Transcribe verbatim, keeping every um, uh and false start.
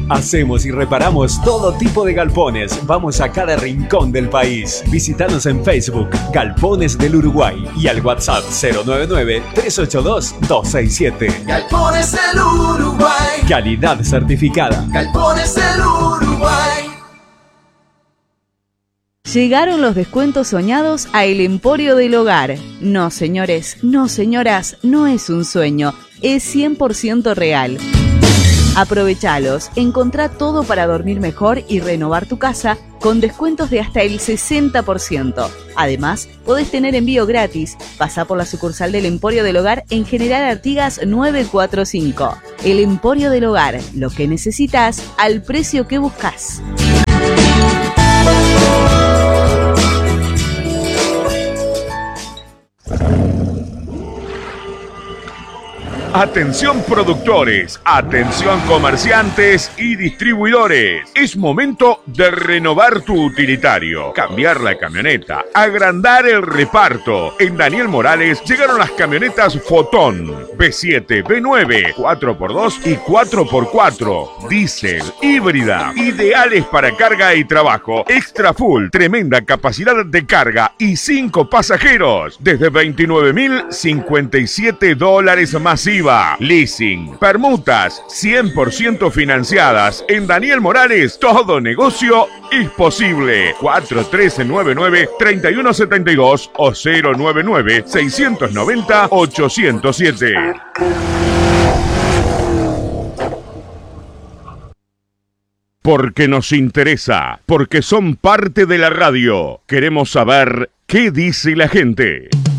Hacemos y reparamos todo tipo de galpones. Vamos a cada rincón del país. Visítanos en Facebook, Galpones del Uruguay, y al WhatsApp cero nueve nueve, tres ocho dos, dos seis siete. Galpones del Uruguay. Calidad certificada. Galpones del Uruguay. Llegaron los descuentos soñados a El Emporio del Hogar. No, señores, no, señoras, no es un sueño, es cien por ciento real. Aprovechalos, encontrá todo para dormir mejor y renovar tu casa con descuentos de hasta el sesenta por ciento. Además, podés tener envío gratis. Pasá por la sucursal del Emporio del Hogar en General Artigas novecientos cuarenta y cinco. El Emporio del Hogar, lo que necesitas al precio que buscas. Atención productores, atención comerciantes y distribuidores. Es momento de renovar tu utilitario, cambiar la camioneta, agrandar el reparto. En Daniel Morales llegaron las camionetas Fotón, B siete, B nueve, cuatro por dos y cuatro por cuatro. Diésel, híbrida, ideales para carga y trabajo. Extra full, tremenda capacidad de carga y cinco pasajeros. Desde veintinueve mil cincuenta y siete dólares masiva. Leasing, permutas, cien por ciento financiadas. En Daniel Morales, todo negocio es posible. cuatro tres nueve nueve, tres uno siete dos o cero nueve nueve, seis nueve cero, ocho cero siete. Porque nos interesa, porque son parte de la radio. Queremos saber qué dice la gente.